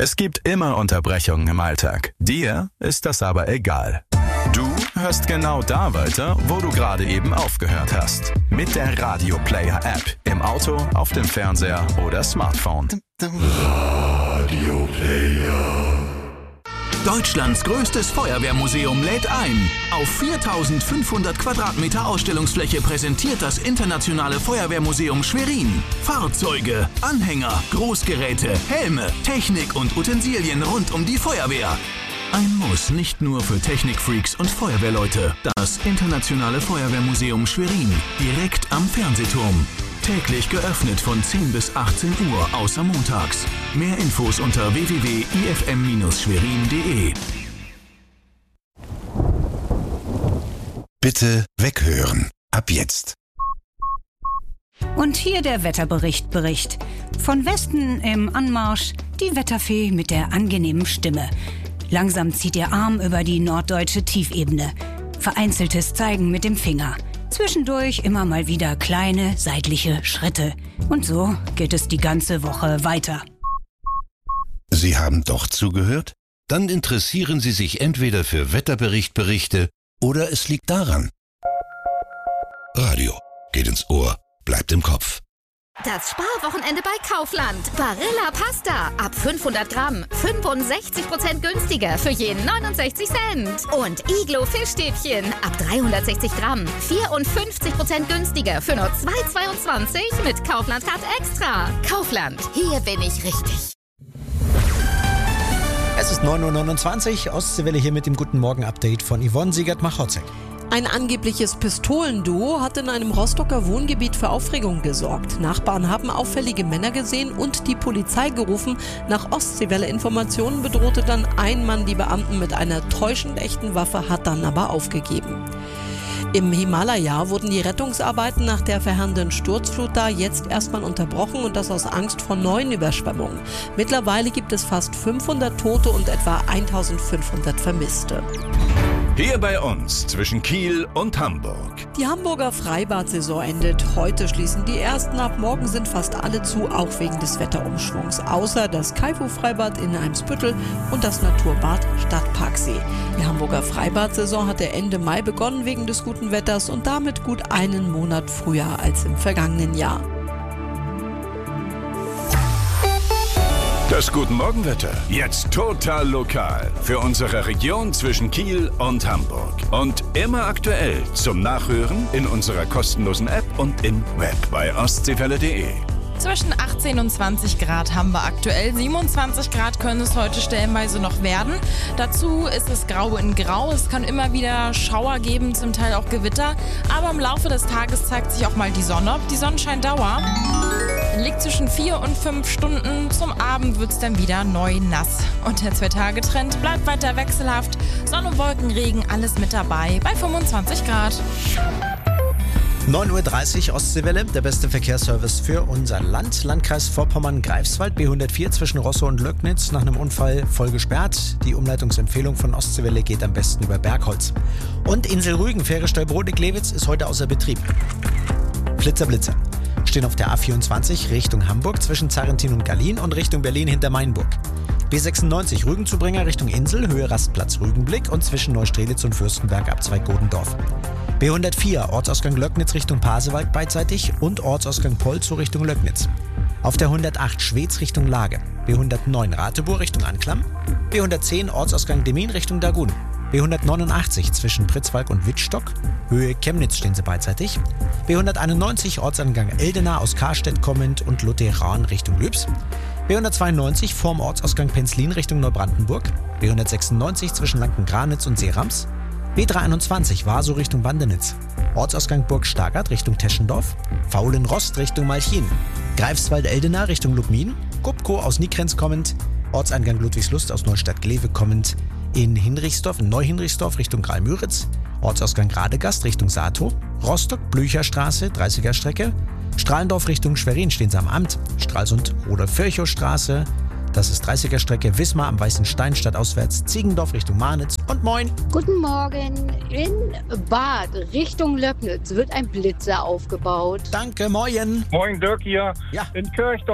Es gibt immer Unterbrechungen im Alltag. Dir ist das aber egal. Du hörst genau da weiter, wo du gerade eben aufgehört hast. Mit der Radio Player App. Im Auto, auf dem Fernseher oder Smartphone. Radio Player. Deutschlands größtes Feuerwehrmuseum lädt ein. Auf 4500 Quadratmeter Ausstellungsfläche präsentiert das Internationale Feuerwehrmuseum Schwerin Fahrzeuge, Anhänger, Großgeräte, Helme, Technik und Utensilien rund um die Feuerwehr. Ein Muss nicht nur für Technikfreaks und Feuerwehrleute. Das Internationale Feuerwehrmuseum Schwerin, direkt am Fernsehturm. Täglich geöffnet von 10 bis 18 Uhr, außer montags. Mehr Infos unter www.ifm-schwerin.de. Bitte weghören. Ab jetzt. Und hier der Wetterbericht. Von Westen im Anmarsch die Wetterfee mit der angenehmen Stimme. Langsam zieht ihr Arm über die norddeutsche Tiefebene. Vereinzeltes Zeigen mit dem Finger. Zwischendurch immer mal wieder kleine seitliche Schritte. Und so geht es die ganze Woche weiter. Sie haben doch zugehört? Dann interessieren Sie sich entweder für Wetterberichte oder es liegt daran. Radio geht ins Ohr, bleibt im Kopf. Das Sparwochenende bei Kaufland. Barilla Pasta ab 500 Gramm. 65% günstiger für jeden 69 Cent. Und Iglo Fischstäbchen ab 360 Gramm. 54% günstiger für nur 2,22 mit Kaufland Card Extra. Kaufland, hier bin ich richtig. Es ist 9:29 Uhr, Ostseewelle hier mit dem Guten Morgen-Update von Yvonne Siegert-Machotzek. Ein angebliches Pistolenduo hat in einem Rostocker Wohngebiet für Aufregung gesorgt. Nachbarn haben auffällige Männer gesehen und die Polizei gerufen. Nach Ostseewelle-Informationen bedrohte dann ein Mann die Beamten mit einer täuschend echten Waffe, hat dann aber aufgegeben. Im Himalaya wurden die Rettungsarbeiten nach der verheerenden Sturzflut da jetzt erstmal unterbrochen und das aus Angst vor neuen Überschwemmungen. Mittlerweile gibt es fast 500 Tote und etwa 1500 Vermisste. Hier bei uns zwischen Kiel und Hamburg. Die Hamburger Freibad-Saison endet. Heute schließen die ersten ab. Morgen sind fast alle zu, auch wegen des Wetterumschwungs. Außer das Kaifu-Freibad in Eimsbüttel und das Naturbad Stadtparksee. Die Hamburger Freibad-Saison hatte Ende Mai begonnen wegen des guten Wetters und damit gut einen Monat früher als im vergangenen Jahr. Das Guten Morgenwetter. Jetzt total lokal. Für unsere Region zwischen Kiel und Hamburg. Und immer aktuell zum Nachhören in unserer kostenlosen App und im Web bei ostseewelle.de. Zwischen 18 und 20 Grad haben wir aktuell. 27 Grad können es heute stellenweise noch werden. Dazu ist es grau in grau. Es kann immer wieder Schauer geben, zum Teil auch Gewitter. Aber im Laufe des Tages zeigt sich auch mal die Sonne. Die Sonnenscheindauer liegt zwischen 4 und 5 Stunden. Zum Abend wird es dann wieder neu nass. Und der 2-Tage-Trend bleibt weiter wechselhaft. Sonne, Wolken, Regen, alles mit dabei bei 25 Grad. 9:30 Uhr Ostseewelle, der beste Verkehrsservice für unser Land. Landkreis Vorpommern-Greifswald, B104 zwischen Rosso und Löcknitz, nach einem Unfall voll gesperrt. Die Umleitungsempfehlung von Ostseewelle geht am besten über Bergholz. Und Insel Rügen, Fähre Stolbrodig-Lewitz ist heute außer Betrieb. Blitzer. Stehen auf der A24 Richtung Hamburg zwischen Zarrentin und Gallien und Richtung Berlin hinter Mainburg. B96 Rügenzubringer Richtung Insel, Höhe Rastplatz Rügenblick und zwischen Neustrelitz und Fürstenberg Abzweig Godendorf. B104 Ortsausgang Löcknitz Richtung Pasewalk beidseitig und Ortsausgang Polzow Richtung Löcknitz. Auf der 108 Schwez Richtung Lage. B109 Ratebur Richtung Anklam. B110 Ortsausgang Demmin Richtung Dagun. B189 zwischen Pritzwalk und Wittstock. Höhe Chemnitz stehen sie beidseitig. B191 Ortsangang Eldena aus Karstedt kommend und Lutheran Richtung Lübs. B192 vorm Ortsausgang Penzlin Richtung Neubrandenburg. B196 zwischen Lanken-Granitz und Seerams. B321 Waso Richtung Bandenitz. Ortsausgang Burg Stargard Richtung Teschendorf. Faulenrost Richtung Malchin. Greifswald-Eldena Richtung Lubmin. Gubko aus Nikrenz kommend. Ortseingang Ludwigslust aus Neustadt-Glewe kommend. In Neuhinrichsdorf Richtung Graal-Müritz. Ortsausgang Radegast Richtung Sato. Rostock-Blücherstraße 30er Strecke. Strahlendorf Richtung Schwerin stehen sie am Amt. Stralsund Rudolf-Virchow-Straße. Das ist 30er Strecke Wismar am Weißen Stein stadtauswärts, Ziegendorf Richtung Marnitz und moin. Guten Morgen. In Bad Richtung Löcknitz wird ein Blitzer aufgebaut. Danke, moin. Moin, Dirk hier. Ja. In Kirchdorf